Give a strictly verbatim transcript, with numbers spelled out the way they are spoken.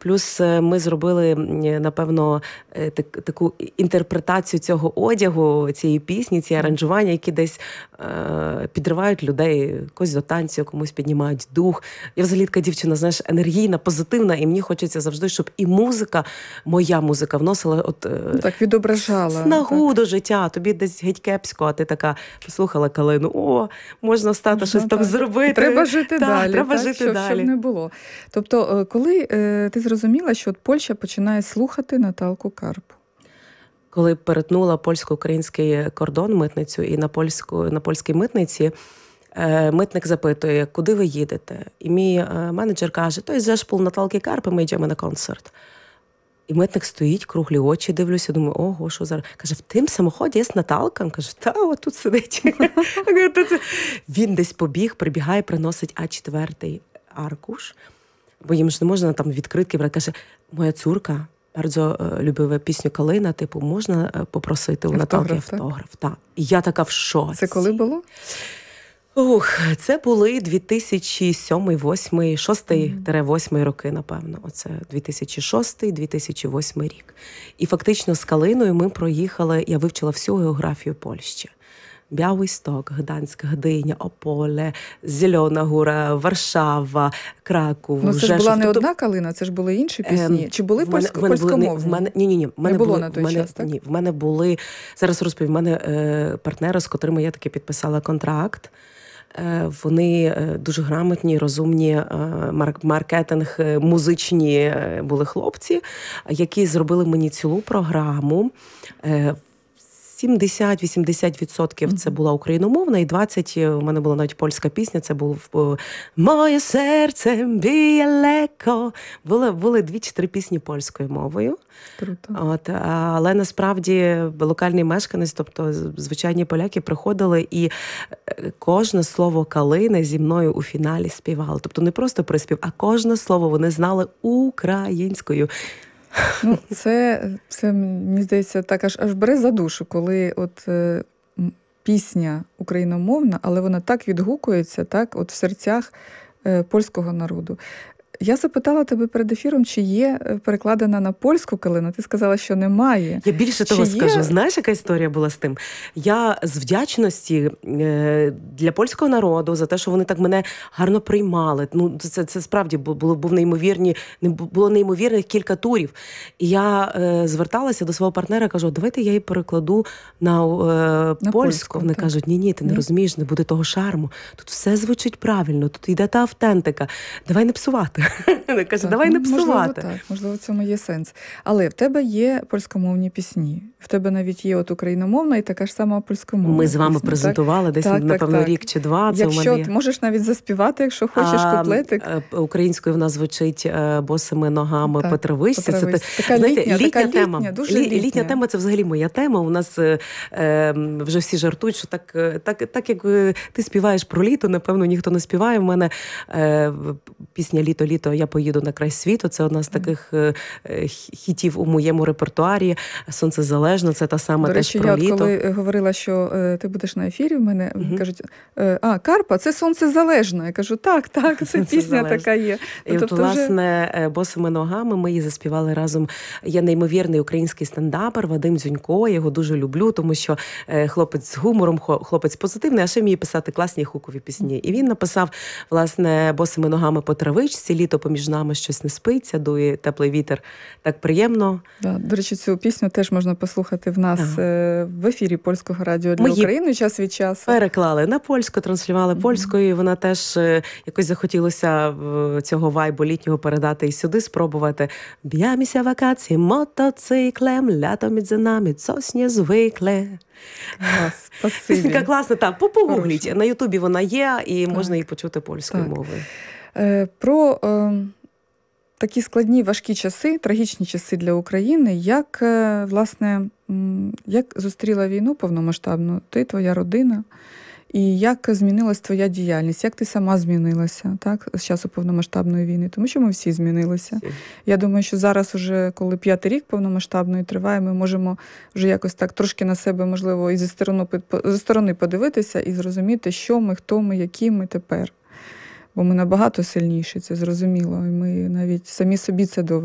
Плюс ми зробили, напевно, так, таку інтерпретацію цього одягу, цієї пісні, ці аранжування, які десь е, підривають людей, когось до танцю, комусь піднімають дух. Я взагалі така дівчина, знаєш, енергійна, позитивна, і мені хочеться завжди, щоб і музика, моя музика, вносила от, так, відображала снагу так. до життя. Тобі десь геть кепсько, а ти така послухала калину, о, можна встати, можна, щось так. там зробити. Треба жити так, далі, треба так, жити щоб, далі. щоб не було. Тобто, коли е, ти зрозуміла, що от Польща починає слухати Наталку Карпу? Коли перетнула польсько-український кордон, митницю, і на, польську, на польській митниці е, митник запитує, куди ви їдете? І мій е, менеджер каже, то є Зешпул Наталки Карпи, ми йдемо на концерт. І митник стоїть, круглі очі, дивлюся, думаю, ого, що зараз? Каже, в тим самоході є Наталка? Він каже, та, от тут сидить. Він десь побіг, прибігає, приносить а чотири аркуш, бо їм ж не можна там відкритки брати. Каже, моя цурка дуже любила пісню «Калина», типу, можна попросити у Наталки автограф? Так. І я така в шоці. Це коли було? Ух, це були дві тисячі сьомий, восьмий, шостий-восьмий роки, напевно. Оце дві тисячі шостий, дві тисячі восьмий рік. І фактично з Калиною ми проїхали, я вивчила всю географію Польщі. Бяłystok, Гданськ, Гдиня, Ополе, Зелена Гора, Варшава, Краков, Ну, це Жешов. ж була не тобто... одна Калина, це ж були інші пісні. Ем, Чи були польсько- мене, польськомовні? В мене, ні, ні, ні. В мене не було були, на той в мене, час, так? Ні, в мене були, зараз розповім, в мене е, партнери, з котрими я таки підписала контракт. Е, вони е, дуже грамотні, розумні, е, маркетинг, е, музичні е, були хлопці, які зробили мені цілу програму. Е, сімдесят-вісімдесят відсотків це була україномовна, і двадцять відсотків, у мене була навіть польська пісня, це був «Моє серце біє леко». Були, були дві чи три пісні польською мовою. Круто. От, але насправді локальний мешканець, тобто звичайні поляки приходили і кожне слово Калини зі мною у фіналі співали. Тобто не просто приспів, а кожне слово вони знали українською. Ну, це, це, мені здається, так аж, аж бере за душу, коли от е, пісня україномовна, але вона так відгукується, так, от в серцях е, польського народу. Я запитала тебе перед ефіром, чи є перекладена на польську Калина. Ти сказала, що немає. Я більше того чи скажу. Є... Знаєш, яка історія була з тим? Я з вдячності для польського народу за те, що вони так мене гарно приймали. Ну, це, це справді було, був неймовірні, було неймовірних кілька турів. І я е, зверталася до свого партнера, кажу, давайте я її перекладу на, е, на польську. польську. Вони так. кажуть, ні-ні, ти не ні. розумієш, не буде того шарму. Тут все звучить правильно, тут йде та автентика. Давай не псувати. Каже, так, давай не псувати. Можливо, так, можливо, в цьому є сенс. Але в тебе є польськомовні пісні. В тебе навіть є от україномовна і така ж сама польськомовна. Ми з вами пісня, презентували так? десь, так, напевно, так, рік чи два. Це якщо у мене є. Можеш навіть заспівати, якщо хочеш, а, куплетик. Українською в нас звучить босими ногами так, по травичці. Це, така знаєте, літня, літня така тема. Літня, дуже літня. літня тема – це взагалі моя тема. У нас е, вже всі жартують, що так, так, так як ти співаєш про літо, напевно, ніхто не співає. В мене е, пісня «Літо-літо, я поїду на край світу». Це одна з таких е, хітів у моєму репертуарі. «Сонцезалежно» – це та сама До теж речі, про я літо. Коли говорила, що е, ти будеш на ефірі, в мене uh-huh. кажуть, е, а, Карпа, це «Сонцезалежно». Я кажу, так, так, це пісня така є. І ну, тобто, от, власне, вже... «Босими ногами» ми її заспівали разом. Є неймовірний український стендапер Вадим Дзюнько, я його дуже люблю, тому що хлопець з гумором, хлопець позитивний, а ще вміє писати класні хукові пісні. І він написав, власне, «Босими ногами по травичці», «Літо поміж нами щось не спиться», дує теплий вітер, так приємно. Да, до речі, цю пісню теж можна послухати в нас ага. в ефірі Польського радіо для Ми України час від часу. Переклали на польську, транслювали mm-hmm. польською, і вона теж якось захотілося цього вайбу літнього передати і сюди спробувати. Б'яміся вакації мотоциклем, лято між нами, цось незвикле. Клас, спасибі. Пісенька класна, так, попогугліть. На Ютубі вона є, і так. можна її почути польською так. мовою. Е, про е, такі складні, важкі часи, трагічні часи для України, як, е, власне, м, як зустріла війну повномасштабну ти, твоя родина, і як змінилась твоя діяльність, як ти сама змінилася, так, з часу повномасштабної війни, тому що ми всі змінилися. Всі. Я думаю, що зараз уже, коли п'ятий рік повномасштабної триває, ми можемо вже якось так трошки на себе, можливо, і зі сторони, зі сторони подивитися і зрозуміти, що ми, хто ми, які ми тепер. Бо ми набагато сильніші, це зрозуміло, і ми навіть самі собі це довели.